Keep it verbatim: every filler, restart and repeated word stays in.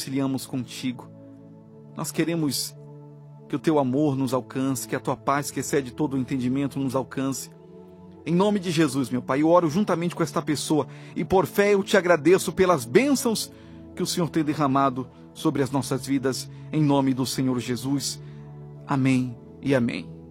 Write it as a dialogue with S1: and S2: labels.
S1: reconciliamos contigo. Nós queremos que o teu amor nos alcance, que a tua paz, que excede todo o entendimento, nos alcance. Em nome de Jesus, meu Pai, eu oro juntamente com esta pessoa e por fé eu te agradeço pelas bênçãos que o Senhor tem derramado sobre as nossas vidas, em nome do Senhor Jesus. Amém e amém.